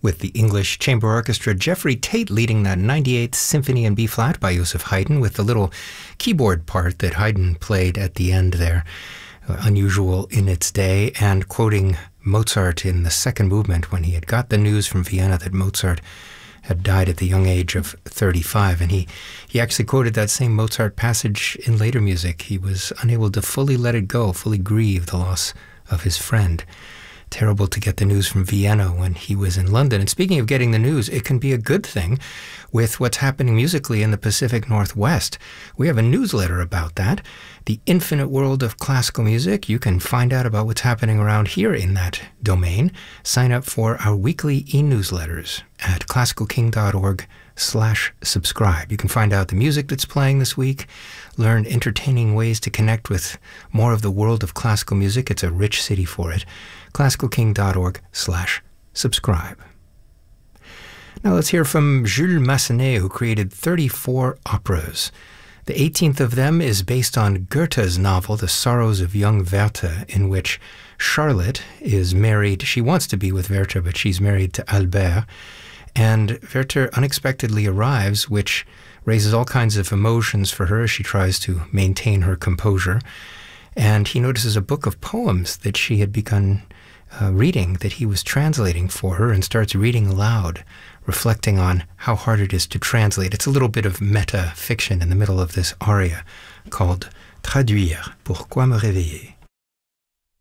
with the English Chamber Orchestra, Jeffrey Tate leading that 98th Symphony in B-flat by Joseph Haydn with the little keyboard part that Haydn played at the end there, unusual in its day, and quoting Mozart in the second movement when he had got the news from Vienna that Mozart had died at the young age of 35. And he actually quoted that same Mozart passage in later music. He was unable to fully let it go, fully grieve the loss of his friend. Terrible to get the news from Vienna when he was in London. And speaking of getting the news, it can be a good thing with what's happening musically in the Pacific Northwest. We have a newsletter about that, The Infinite World of Classical Music. You can find out about what's happening around here in that domain. Sign up for our weekly e-newsletters at classicalking.org/subscribe. You can find out the music that's playing this week, learn entertaining ways to connect with more of the world of classical music. It's a rich city for it. classicalking.org/subscribe. Now let's hear from Jules Massenet, who created 34 operas. The 18th of them is based on Goethe's novel, The Sorrows of Young Werther, in which Charlotte is married. She wants to be with Werther, but she's married to Albert. And Werther unexpectedly arrives, which raises all kinds of emotions for her as she tries to maintain her composure. And he notices a book of poems that she had begun reading, that he was translating for her, and starts reading aloud, reflecting on how hard it is to translate. It's a little bit of meta-fiction in the middle of this aria called Traduire, pourquoi me réveiller?